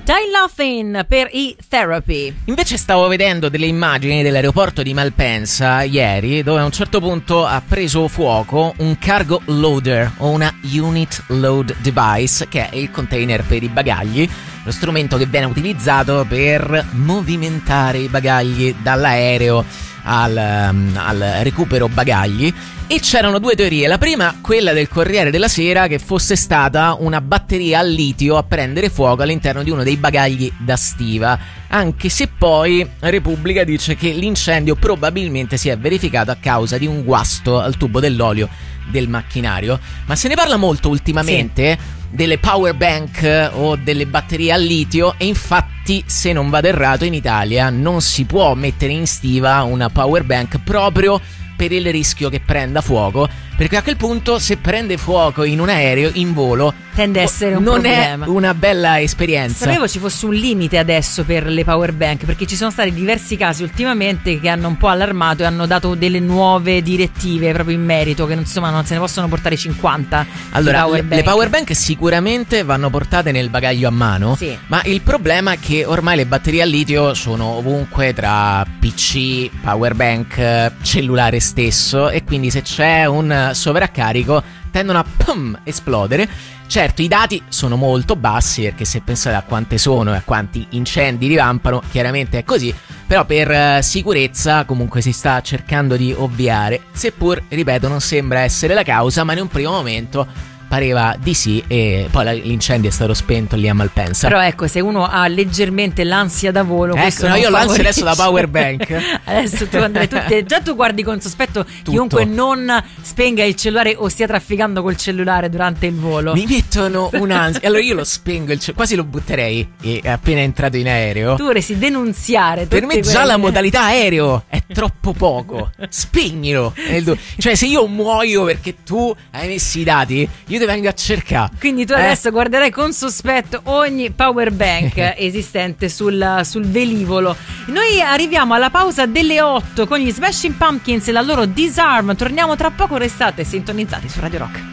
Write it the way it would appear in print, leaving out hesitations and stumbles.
Die Laughing per i Therapy. Invece stavo vedendo delle immagini dell'aeroporto di Malpensa ieri, dove a un certo punto ha preso fuoco un cargo loader o una unit load device, che è il container per i bagagli, lo strumento che viene utilizzato per movimentare i bagagli dall'aereo al recupero bagagli. E c'erano due teorie. La prima, quella del Corriere della Sera, che fosse stata una batteria al litio a prendere fuoco all'interno di uno dei bagagli da stiva, anche se poi Repubblica dice che l'incendio probabilmente si è verificato a causa di un guasto al tubo dell'olio del macchinario. Ma se ne parla molto ultimamente, sì, delle power bank o delle batterie al litio, e infatti, se non vado errato, in Italia non si può mettere in stiva una power bank proprio per il rischio che prenda fuoco, perché a quel punto, se prende fuoco in un aereo in volo, tende a essere un non problema. È una bella esperienza. Sapevo ci fosse un limite adesso per le power bank, perché ci sono stati diversi casi ultimamente che hanno un po' allarmato e hanno dato delle nuove direttive proprio in merito, che insomma non se ne possono portare 50. Allora, le power bank sicuramente vanno portate nel bagaglio a mano, sì, ma il problema è che ormai le batterie al litio sono ovunque, tra PC, power bank, cellulare stesso, e quindi se c'è un sovraccarico tendono a esplodere. Certo, i dati sono molto bassi, perché se pensate a quante sono e a quanti incendi divampano, chiaramente è così, però per sicurezza comunque si sta cercando di ovviare, seppur, ripeto, non sembra essere la causa, ma in un primo momento pareva di sì, e poi l'incendio è stato spento lì a Malpensa. Però ecco, se uno ha leggermente l'ansia da volo, ecco, no, io ho l'ansia adesso da power bank. Adesso tu andrai già tu guardi con sospetto chiunque non spenga il cellulare o stia trafficando col cellulare durante il volo. Mi mettono un'ansia. Allora io lo spengo, quasi lo butterei appena entrato in aereo. Tu vorresti denunziare. Per me già la modalità aereo è troppo poco. Spegnilo. Cioè, se io muoio perché tu hai messo i dati, io ti vengo a cercare. Quindi tu adesso guarderai con sospetto ogni power bank esistente sul velivolo. Noi arriviamo alla pausa delle 8 con gli Smashing Pumpkins e la loro Disarm. Torniamo tra poco, restate sintonizzati su Radio Rock.